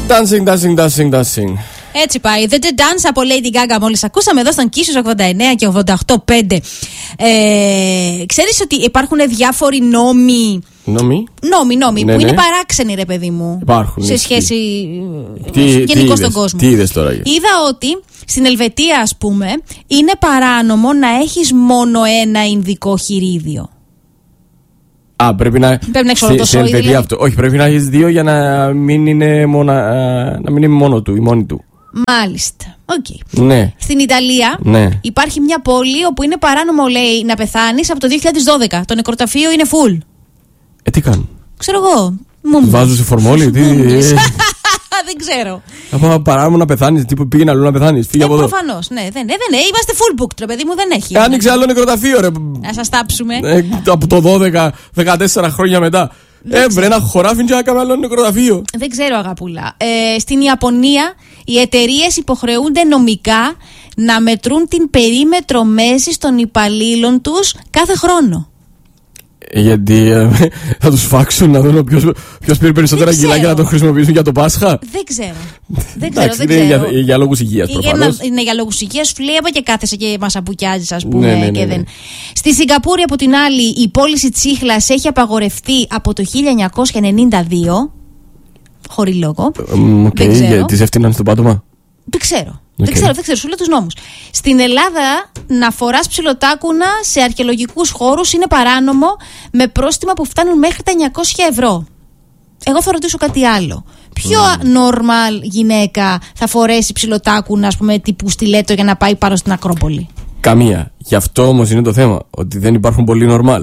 Dancing. Έτσι πάει. The Dance από Lady Gaga μόλις ακούσαμε εδώ στον Kissers 89 και 88.5. Ξέρεις ότι υπάρχουν διάφοροι νόμοι. Νόμοι ναι, που είναι παράξενοι, ρε παιδί μου. Υπάρχουν. Σε σχέση γενικώς στον κόσμο. Τι είδες τώρα? Είδα ότι στην Ελβετία, ας πούμε, είναι παράνομο να έχεις μόνο ένα ινδικό χειρίδιο. Πρέπει να έχεις όλο το σόι, δηλαδή. Αυτό. Όχι, πρέπει να έχεις δύο για να μην είναι μόνο του ή μόνη του. Μάλιστα. Okay. Ναι. Στην Ιταλία υπάρχει μια πόλη όπου είναι παράνομο, λέει, να πεθάνεις από το 2012. Το νεκροταφείο είναι full. Τι κάνουν? Ξέρω εγώ. Βάζουν σε φορμόλι. Δεν ξέρω. Παράνομο να πεθάνεις. Τι πήγαινε αλλού να πεθάνεις? Φύγε από εδώ. Προφανώς. Ναι, δεν είμαστε full booked, ρε παιδί μου, δεν έχει. Άνοιξε άλλο νεκροταφείο, ρε. Να σας τάψουμε. Από το 12-14 χρόνια μετά. Έβρε ένα χωράφι και έκαμε άλλο νεκροταφείο. Δεν ξέρω, αγαπούλα. Στην Ιαπωνία οι εταιρείες υποχρεούνται νομικά να μετρούν την περίμετρο μέσης των υπαλλήλων τους κάθε χρόνο. Γιατί θα τους φάξουν να δουν ποιος πήρε περισσότερα κιλά για να το χρησιμοποιήσουν για το Πάσχα. Δεν ξέρω. Είναι για λόγους υγείας προφανώς. Είναι για λόγους υγείας. Φλέβα και κάθεσαι και μας απουκιάζεις, ας πούμε. Ναι. Στη Σιγκαπούρη, από την άλλη, η πώληση τσίχλας έχει απαγορευτεί από το 1992. Χωρί λόγο. Γιατί σε έφτιαναν στο πάτωμα. Δεν ξέρω. Δεν ξέρω, σου λέω τους νόμους. Στην Ελλάδα, να φοράς ψιλοτάκουνα σε αρχαιολογικούς χώρους είναι παράνομο, με πρόστιμα που φτάνουν μέχρι τα 900 ευρώ. Εγώ θα ρωτήσω κάτι άλλο. Ποιο normal γυναίκα θα φορέσει ψιλοτάκουνα, ας πούμε, τύπου στιλέτο για να πάει πάνω στην Ακρόπολη? Καμία. Γι' αυτό όμως είναι το θέμα. Ότι δεν υπάρχουν πολύ normal.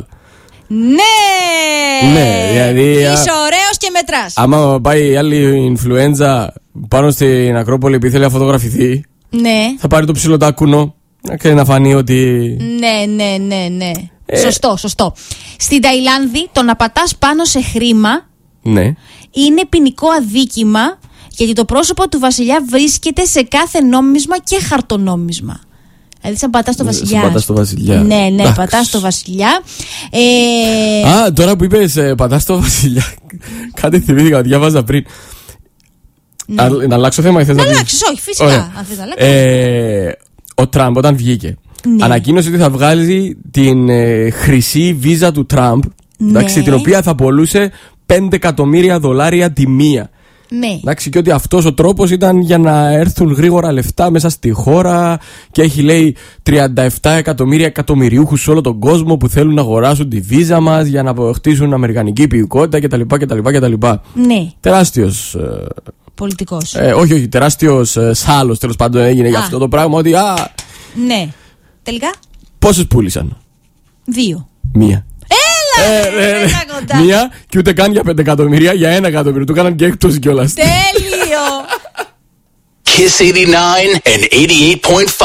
Ναι, δηλαδή, είσαι ωραίος και μετράς. Άμα πάει η άλλη influenza πάνω στην Ακρόπολη επειδή θέλει να φωτογραφηθεί, θα πάρει το ψιλοτάκουνο να φανεί ότι... Ναι. Σωστό. Στην Ταϊλάνδη το να πατάς πάνω σε χρήμα είναι ποινικό αδίκημα, γιατί το πρόσωπο του βασιλιά βρίσκεται σε κάθε νόμισμα και χαρτονόμισμα. Δηλαδή σαν πατάς το βασιλιά. Ναι, πατάς το βασιλιά. Τώρα που είπες πατάς το βασιλιά, κάτι θυμήθηκα, διάβαζα πριν. Να αλλάξω θέμα ή θες να πεις? Να αλλάξεις, όχι, φυσικά. Αν θες να αλλάξεις. Ο Τραμπ όταν βγήκε ανακοίνωσε ότι θα βγάλει την χρυσή βίζα του Τραμπ, την οποία θα πωλούσε $5 εκατομμύρια τη μία. Εντάξει, και ότι αυτός ο τρόπος ήταν για να έρθουν γρήγορα λεφτά μέσα στη χώρα, και έχει, λέει, 37 εκατομμύρια εκατομμυριούχους σε όλο τον κόσμο που θέλουν να αγοράσουν τη βίζα μας για να αποκτήσουν αμερικανική υπηκότητα κτλ. Ναι. Τεράστιος πολιτικός. Όχι, τεράστιος σάλος τέλος πάντων έγινε για αυτό το πράγμα. Ότι ναι. Τελικά πόσες πούλησαν? 2. Μία. Μία, και ούτε καν για 5 εκατομμύρια, για 1 εκατομμύριο. Του κάναν και έκπτωση κιόλας. Τέλειο. Kiss 89 and 88.5.